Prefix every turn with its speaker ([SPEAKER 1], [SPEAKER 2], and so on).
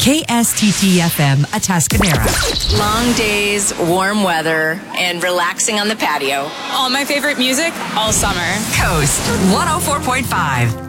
[SPEAKER 1] KSTT-FM Atascadero.
[SPEAKER 2] Long days, warm weather, and relaxing on the patio.
[SPEAKER 3] All my favorite music all summer.
[SPEAKER 1] Coast 104.5.